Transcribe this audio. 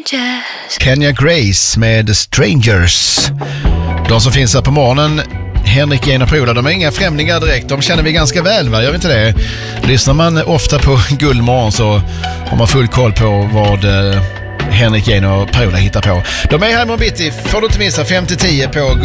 strangers. Kenya Grace med Strangers. De som finns här på morgonen, Henrik, Jane och Paula, de är inga främlingar direkt. De känner vi ganska väl, va? Gör vi inte det? Lyssnar man ofta på Guldmorgon så har man full koll på vad Henrik, Jane och Paula hittar på. De är här med bitti, får du inte missa 5-10 på